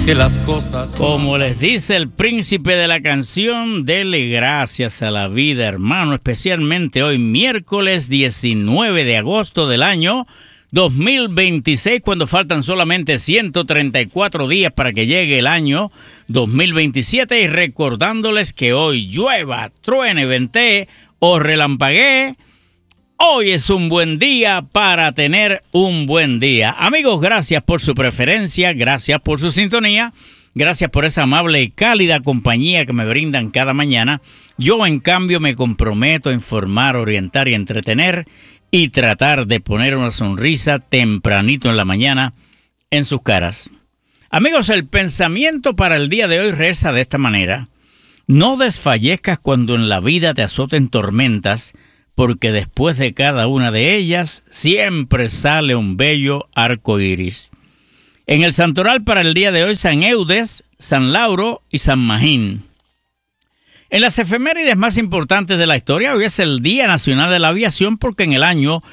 que las cosas... Como les dice el príncipe de la canción, dele gracias a la vida, hermano, especialmente hoy, miércoles 19 de agosto del año 2026, cuando faltan solamente 134 días para que llegue el año 2027, y recordándoles que hoy llueva, truene, ventee o relampaguee, hoy es un buen día para tener un buen día. Amigos, gracias por su preferencia, gracias por su sintonía, gracias por esa amable y cálida compañía que me brindan cada mañana. Yo, en cambio, me comprometo a informar, orientar y entretener y tratar de poner una sonrisa tempranito en la mañana en sus caras. Amigos, el pensamiento para el día de hoy reza de esta manera: no desfallezcas cuando en la vida te azoten tormentas, porque después de cada una de ellas siempre sale un bello arco iris. En el santoral para el día de hoy, San Eudes, San Lauro y San Magín. En las efemérides más importantes de la historia, hoy es el Día Nacional de la Aviación, porque en el año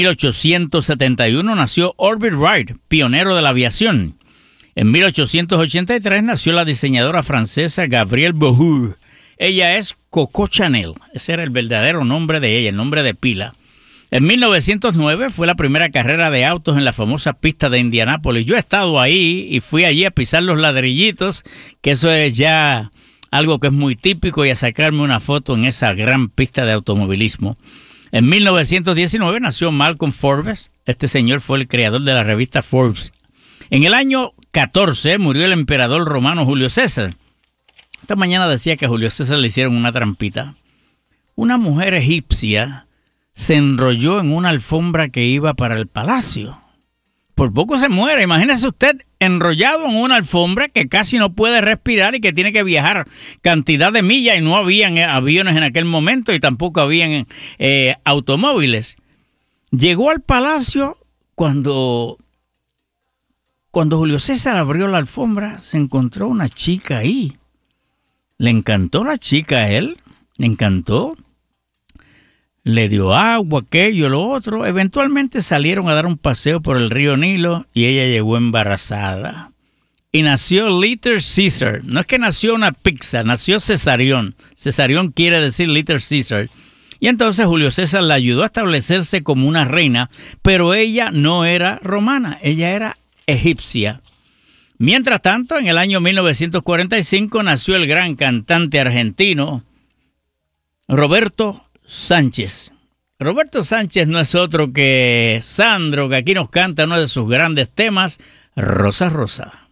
1871 nació Orbit Wright, pionero de la aviación. En 1883 nació la diseñadora francesa Gabrielle Bouhours. Ella es Coco Chanel, ese era el verdadero nombre de ella, el nombre de pila. En 1909 fue la primera carrera de autos en la famosa pista de Indianápolis. Yo he estado ahí y fui allí a pisar los ladrillitos, que eso es ya algo que es muy típico, y a sacarme una foto en esa gran pista de automovilismo. En 1919 nació Malcolm Forbes. Este señor fue el creador de la revista Forbes. En el año 14 murió el emperador romano Julio César. Esta mañana decía que a Julio César le hicieron una trampita. Una mujer egipcia se enrolló en una alfombra que iba para el palacio. Por poco se muere. Imagínese usted enrollado en una alfombra que casi no puede respirar y que tiene que viajar cantidad de millas, y no habían aviones en aquel momento y tampoco habían automóviles. Llegó al palacio cuando Julio César abrió la alfombra, se encontró una chica ahí. Le encantó la chica a él, le encantó. Le dio agua, aquello, lo otro. Eventualmente salieron a dar un paseo por el río Nilo y ella llegó embarazada. Y nació Little Caesar. No es que nació una pizza, nació Cesarión. Cesarión quiere decir Little Caesar. Y entonces Julio César la ayudó a establecerse como una reina, pero ella no era romana, ella era egipcia. Mientras tanto, en el año 1945 nació el gran cantante argentino Roberto Sánchez. Roberto Sánchez no es otro que Sandro, que aquí nos canta uno de sus grandes temas, Rosa Rosa.